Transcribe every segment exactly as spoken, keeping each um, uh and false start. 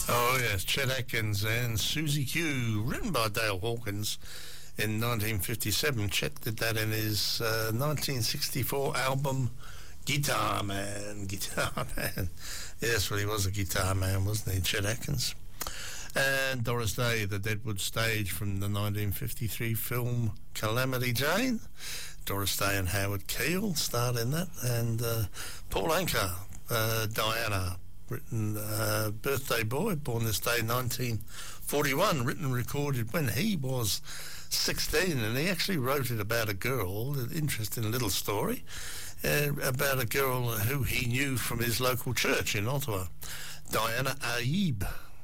Oh yes, Chet Atkins and Susie Q, written by Dale Hawkins in nineteen fifty-seven. Chet did that in his uh, nineteen sixty-four album Guitar Man. Guitar Man. Yes, well, he was a guitar man, wasn't he, Chet Atkins? And Doris Day, the Deadwood Stage from the nineteen fifty-three film Calamity Jane. Doris Day and Howard Keel starred in that. And uh, Paul Anka, uh, Diana, written uh, Birthday Boy, born this day nineteen forty-one, written and recorded when he was sixteen, and he actually wrote it about a girl, an interesting little story, uh, about a girl who he knew from his local church in Ottawa, Diana Aib.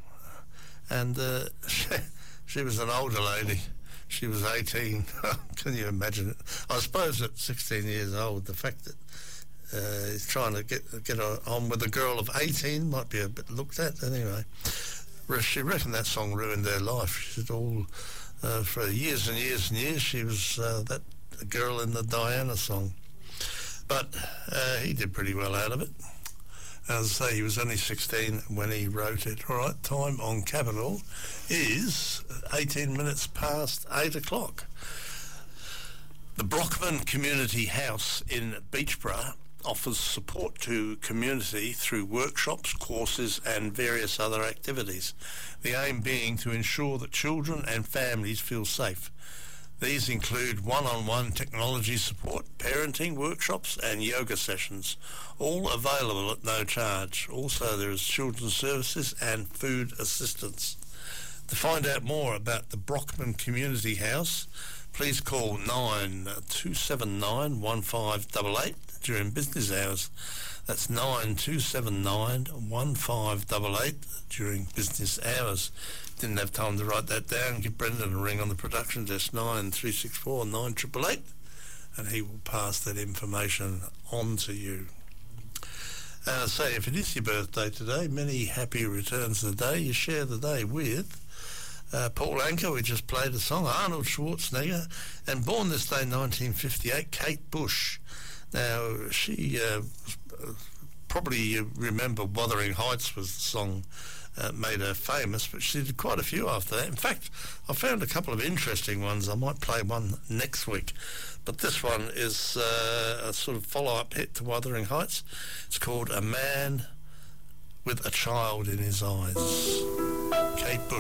And uh, she, she was an older lady. She was eighteen. Can you imagine it? I suppose at sixteen years old, the fact that uh, he's trying to get get on with a girl of eighteen might be a bit looked at. Anyway, she reckoned that song ruined their life. She said all uh, for years and years and years she was uh, that girl in the Diana song. But uh, he did pretty well out of it. As I say, he was only sixteen when he wrote it. All right, time on Capital is eighteen minutes past eight o'clock. The Brockman Community House in Beachborough offers support to community through workshops, courses and various other activities. The aim being to ensure that children and families feel safe. These include one-on-one technology support, parenting workshops and yoga sessions, all available at no charge. Also, there is children's services and food assistance. To find out more about the Brockman Community House, please call nine two seven nine one five eight eight during business hours. That's nine two seven nine one five eight eight during business hours. Didn't have time to write that down. Give Brendan a ring on the production desk, nine three six four nine eight eight eight, and he will pass that information on to you. Uh, say, if it is your birthday today, many happy returns of the day. You share the day with uh, Paul Anka, we just played a song, Arnold Schwarzenegger, and born this day nineteen fifty-eight, Kate Bush. Now, she uh, probably you remember Wuthering Heights was the song Uh, made her famous, but she did quite a few after that. In fact, I found a couple of interesting ones. I might play one next week, but this one is uh, a sort of follow-up hit to Wuthering Heights. It's called A Man with a Child in His Eyes. Kate Bush.